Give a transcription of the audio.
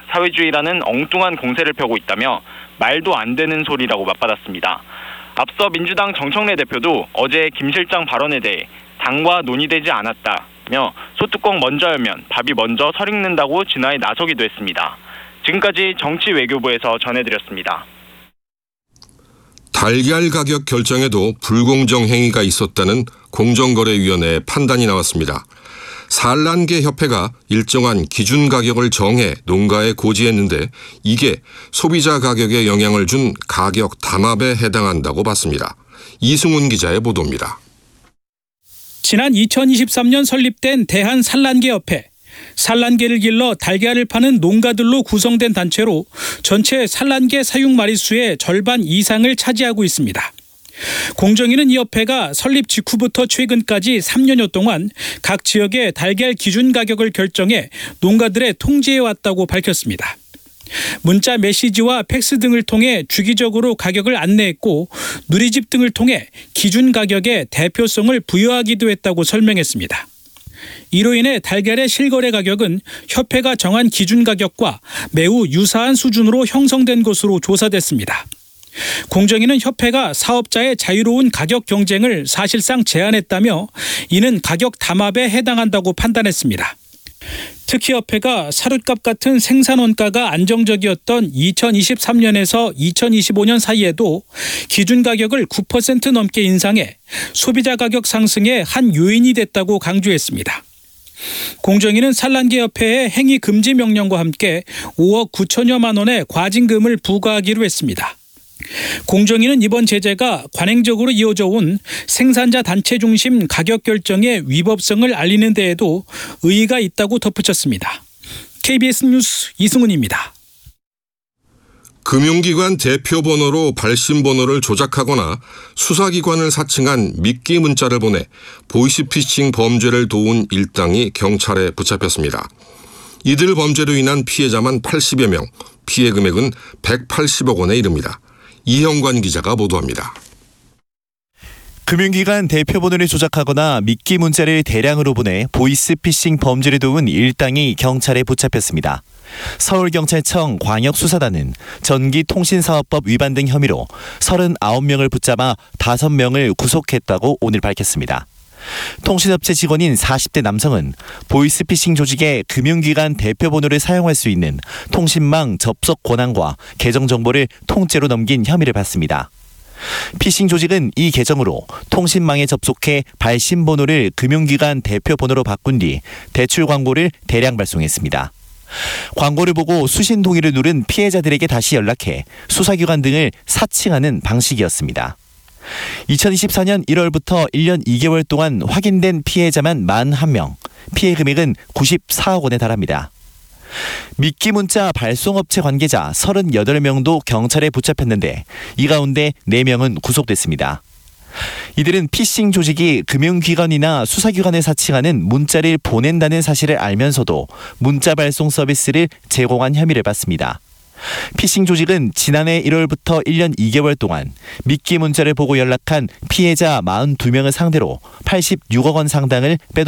사회주의라는 엉뚱한 공세를 펴고 있다며 말도 안 되는 소리라고 맞받았습니다. 앞서 민주당 정청래 대표도 어제 김 실장 발언에 대해 당과 논의되지 않았다며 소뚜껑 먼저 열면 밥이 먼저 설익는다고 진화에 나서기도 했습니다. 지금까지 정치외교부에서 전해드렸습니다. 달걀 가격 결정에도 불공정 행위가 있었다는 공정거래위원회의 판단이 나왔습니다. 산란계 협회가 일정한 기준 가격을 정해 농가에 고지했는데 이게 소비자 가격에 영향을 준 가격 담합에 해당한다고 봤습니다. 이승훈 기자의 보도입니다. 지난 2023년 설립된 대한산란계협회, 산란계를 길러 달걀을 파는 농가들로 구성된 단체로 전체 산란계 사육 마리수의 절반 이상을 차지하고 있습니다. 공정위는 이 협회가 설립 직후부터 최근까지 3년여 동안 각 지역의 달걀 기준 가격을 결정해 농가들에 통지해왔다고 밝혔습니다. 문자 메시지와 팩스 등을 통해 주기적으로 가격을 안내했고 누리집 등을 통해 기준 가격에 대표성을 부여하기도 했다고 설명했습니다. 이로 인해 달걀의 실거래 가격은 협회가 정한 기준 가격과 매우 유사한 수준으로 형성된 것으로 조사됐습니다. 공정위는 협회가 사업자의 자유로운 가격 경쟁을 사실상 제한했다며 이는 가격 담합에 해당한다고 판단했습니다. 특히 협회가 사료값 같은 생산 원가가 안정적이었던 2023년에서 2025년 사이에도 기준 가격을 9% 넘게 인상해 소비자 가격 상승의 한 요인이 됐다고 강조했습니다. 공정위는 산란계협회에 행위 금지 명령과 함께 5억 9천여만 원의 과징금을 부과하기로 했습니다. 공정위는 이번 제재가 관행적으로 이어져 온 생산자 단체 중심 가격 결정의 위법성을 알리는 데에도 의의가 있다고 덧붙였습니다. KBS 뉴스 이승훈입니다. 금융기관 대표 번호로 발신 번호를 조작하거나 수사기관을 사칭한 미끼 문자를 보내 보이스피싱 범죄를 도운 일당이 경찰에 붙잡혔습니다. 이들 범죄로 인한 피해자만 80여 명, 피해 금액은 180억 원에 이릅니다. 이형관 기자가 보도합니다. 금융기관 대표번호를 조작하거나 미끼 문자를 대량으로 보내 보이스피싱 범죄를 도운 일당이 경찰에 붙잡혔습니다. 서울경찰청 광역수사단은 전기통신사업법 위반 등 혐의로 39명을 붙잡아 5명을 구속했다고 오늘 밝혔습니다. 통신업체 직원인 40대 남성은 보이스피싱 조직의 금융기관 대표번호를 사용할 수 있는 통신망 접속 권한과 계정 정보를 통째로 넘긴 혐의를 받습니다. 피싱 조직은 이 계정으로 통신망에 접속해 발신 번호를 금융기관 대표번호로 바꾼 뒤 대출 광고를 대량 발송했습니다. 광고를 보고 수신 동의를 누른 피해자들에게 다시 연락해 수사기관 등을 사칭하는 방식이었습니다. 2024년 1월부터 1년 2개월 동안 확인된 피해자만 41명, 피해 금액은 94억 원에 달합니다. 미끼 문자 발송업체 관계자 38명도 경찰에 붙잡혔는데 이 가운데 4명은 구속됐습니다. 이들은 피싱 조직이 금융기관이나 수사기관에 사칭하는 문자를 보낸다는 사실을 알면서도 문자 발송 서비스를 제공한 혐의를 받습니다. 피싱 조직은 지난해 1월부터 1년 2개월 동안 미끼 문자를 보고 연락한 피해자 42명을 상대로 86억 원 상당을 빼돌렸습니다.